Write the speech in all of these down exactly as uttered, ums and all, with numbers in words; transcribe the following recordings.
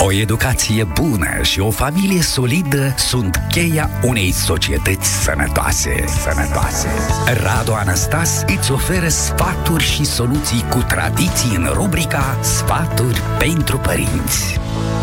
O educație bună și o familie solidă sunt cheia unei societăți sănătoase. Sănătoase. Radu Anastas îți oferă sfaturi și soluții cu tradiții în rubrica Sfaturi pentru părinți.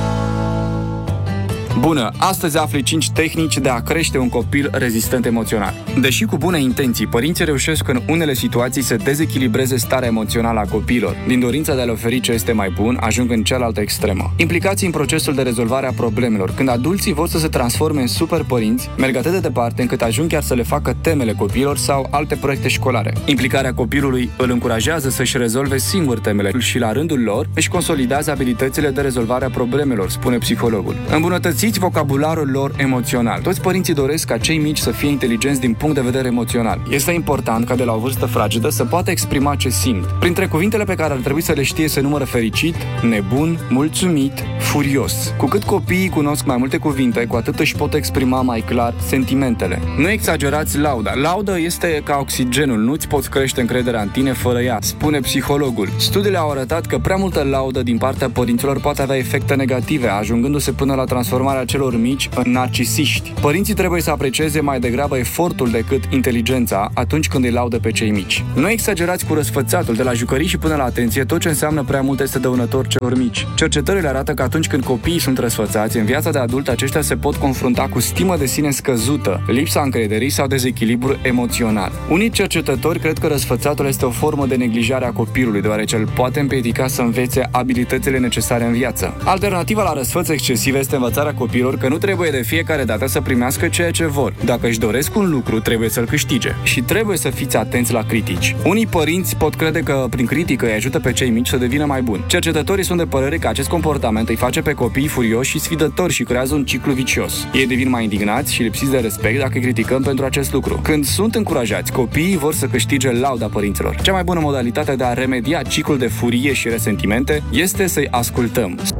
Bună! Astăzi afli cinci tehnici de a crește un copil rezistent emoțional. Deși cu bune intenții, părinții reușesc în unele situații să dezechilibreze starea emoțională a copiilor. Din dorința de a le oferi ce este mai bun, ajung în cealaltă extremă. Implicați în procesul de rezolvare a problemelor, când adulții vor să se transforme în super părinți, merg atât de departe încât ajung chiar să le facă temele copiilor sau alte proiecte școlare. Implicarea copilului îl încurajează să-și rezolve singur temele și la rândul lor își consolidează abilitățile de rezolvare a problemelor, spune psihologul. Îmbunătățiți vocabularul lor emoțional. Toți părinții doresc ca cei mici să fie inteligenți din punct de vedere emoțional. Este important ca de la o vârstă fragedă să poată exprima ce simt. Printre cuvintele pe care ar trebui să le știe se numără fericit, nebun, mulțumit, furios. Cu cât copiii cunosc mai multe cuvinte, cu atât își pot exprima mai clar sentimentele. Nu exagerați lauda. Lauda este ca oxigenul, nu-ți poți crește încrederea în tine fără ea, spune psihologul. Studiile au arătat că prea multă laudă din partea părinților poate avea efecte negative, ajungându-se până la transformarea celor mici în narcisiști. Părinții trebuie să aprecieze mai degrabă efortul decât inteligența atunci când îi laudă pe cei mici. Nu exagerați cu răsfățatul, de la jucării și până la atenție, tot ce înseamnă prea mult este dăunător celor mici. Cercetările arată că atunci când copiii sunt răsfățați, în viața de adult aceștia se pot confrunta cu stimă de sine scăzută, lipsa încrederii sau dezechilibru emoțional. Unii cercetători cred că răsfățatul este o formă de neglijare a copilului, deoarece îl poate împiedica să învețe abilitățile necesare în viață. Alternativa la răsfăț excesiv este învățarea copiilor că nu trebuie de fiecare dată să primească ceea ce vor. Dacă își doresc un lucru, trebuie să-l câștige. Și trebuie să fiți atenți la critici. Unii părinți pot crede că prin critică îi ajută pe cei mici să devină mai buni. Cercetătorii sunt de părere că acest comportament îi face pe copiii furioși și sfidători și creează un ciclu vicios. Ei devin mai indignați și lipsiți de respect dacă îi criticăm pentru acest lucru. Când sunt încurajați, copiii vor să câștige lauda părinților. Cea mai bună modalitate de a remedia ciclul de furie și resentimente este să-i ascultăm.